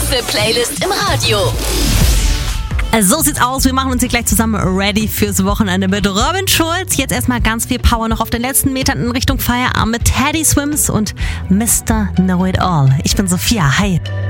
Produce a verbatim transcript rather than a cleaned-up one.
beste Playlist im Radio. So sieht's aus. Wir machen uns hier gleich zusammen ready fürs Wochenende mit Robin Schulz. Jetzt erstmal ganz viel Power noch auf den letzten Metern in Richtung Feierabend mit Teddy Swims und Mister Know It All. Ich bin Sophia. Hi.